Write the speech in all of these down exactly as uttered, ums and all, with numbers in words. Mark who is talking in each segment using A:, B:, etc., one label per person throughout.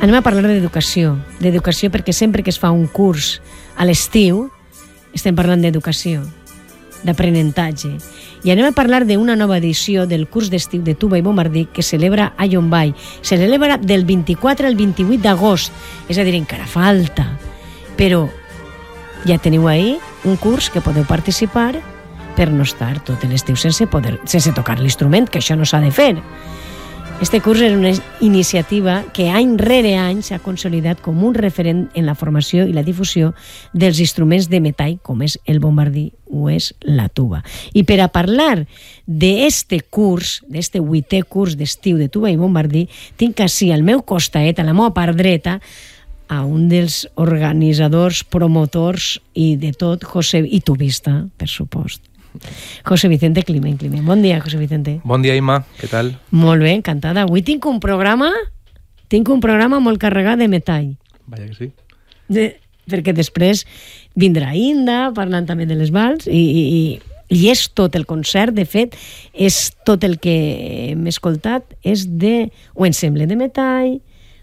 A: Anem a parlar d'educació, d'educació perquè sempre que es fa un curs a l'estiu estem parlant d'educació, d'aprenentatge. I anem a parlar d'una nova edició del curs d'estiu de tuba i bombardí que celebra a Llombai. Se celebra del vint-i-quatre al vint-i-vuit d'agost, és a dir, encara falta. Però ja teniu ahí un curs que podeu participar per no estar tot l'estiu sense, poder, sense tocar l'instrument, que això no s'ha de fer. Este curs és una iniciativa que any rere any s'ha consolidat com un referent en la formació i la difusió dels instruments de metall, com és el bombardí o és la tuba. I per a parlar d'este curs, d'este vuitè curs d'estiu de tuba i bombardí, tinc així al meu costaet, a la meva part dreta, a un dels organitzadors, promotors i de tot, José, i tubista, per supost. José Vicente Climent. Climent. Bon dia, José Vicente.
B: Bon dia, Imma. Què tal?
A: Molt bé, encantada. Avui tinc un programa tinc un programa molt carregat de metall.
B: Vaja que sí.
A: De, perquè després vindrà Inda, parlant també de les vals, i, i, i és tot el concert, de fet, és tot el que hem escoltat, és de, o ensemble de metall,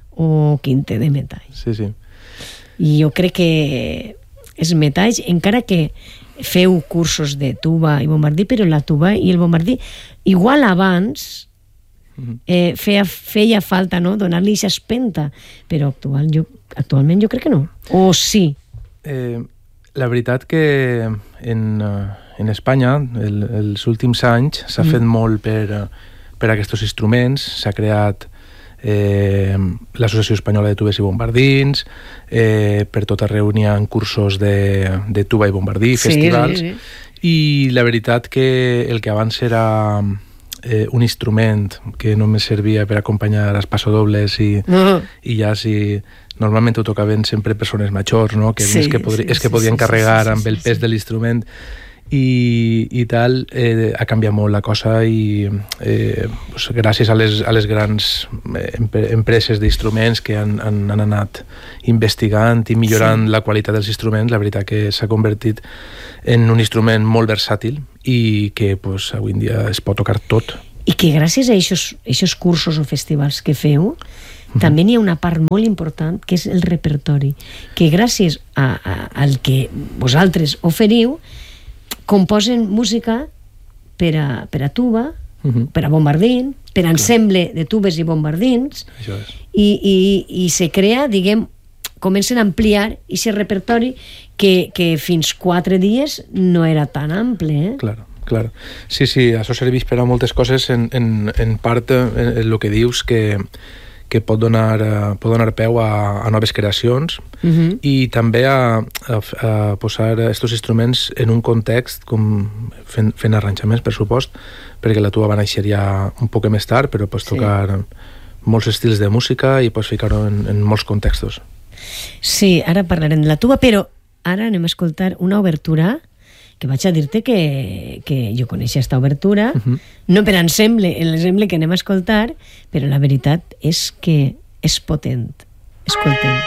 A: o quinte de metall.
B: Sí, sí.
A: I jo crec que és metall, encara que feu cursos de tuba i bombardí, però la tuba i el bombardí, igual abans eh, feia, feia falta, no?, donar-li aquesta espenta, però actual, jo, actualment jo crec que no. O sí?
B: Eh, la veritat que en, en Espanya el, els últims anys s'ha mm. fet molt per, per aquests instruments, s'ha creat Eh, l'Associació Espanyola de Tubes i Bombardins, eh, per tot arreu n'hi ha cursos de, de tuba i bombardí, sí, festivals, sí, sí. I la veritat que el que abans era eh, un instrument que només servia per acompanyar els passodobles i, uh-huh. i ja si normalment ho tocaven sempre persones majors, no? Que sí, és que, podri, sí, és que podien sí, carregar sí, sí, amb el pes sí, sí. de l'instrument i, i tal, eh, ha canviat molt la cosa i eh, pues, gràcies a les, a les grans eh, empreses d'instruments que han, han, han anat investigant i millorant sí. la qualitat dels instruments, la veritat que s'ha convertit en un instrument molt versàtil i que pues, avui en dia es pot tocar tot.
A: I que gràcies a aquests cursos o festivals que feu, uh-huh. també n'hi ha una part molt important que és el repertori, que gràcies a, a, al que vosaltres oferiu composen música per a, per a tuba, uh-huh. per a bombardín, per a ensemble de tubes i bombardins,
B: això és.
A: I, i, i se crea, diguem, comencen a ampliar aquest repertori que, que fins quatre dies no era tan ample. Eh?
B: Claro, claro. Sí, sí, això serveix per a moltes coses, en, en, en part en el que dius que que pot donar, uh, pot donar peu a, a noves creacions uh-huh. i també a, a, a posar aquests instruments en un context com fent, fent arranjaments, per supost, perquè la tuba va néixer ja un poc més tard, però pots tocar sí. molts estils de música i pots ficar-ho en, en molts contextos.
A: Sí, ara parlarem de la tuba, però ara anem a escoltar una obertura que vaig a dir-te que, que jo coneixia aquesta obertura, uh-huh. no per ensemble, l'ensemble que anem a escoltar, però la veritat és que és potent. Escoltem.